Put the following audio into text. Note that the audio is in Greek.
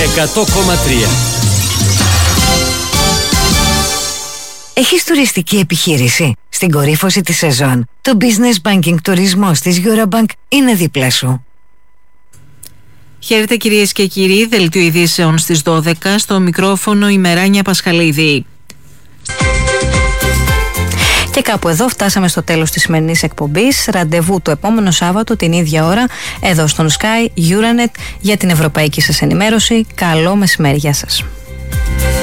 100,3. Έχεις τουριστική επιχείρηση? Στην κορύφωση της σεζόν, το Business Banking τουρισμός της Eurobank είναι δίπλα σου. Χαίρετε κυρίες και κύριοι, δελτίο ειδήσεων στις 12, στο μικρόφωνο η Μεράνια Πασχαλίδη. Και κάπου εδώ φτάσαμε στο τέλος της σημερινής εκπομπής. Ραντεβού το επόμενο Σάββατο την ίδια ώρα εδώ στον Sky Euronet για την ευρωπαϊκή σας ενημέρωση. Καλό μεσημέρι, γεια σας.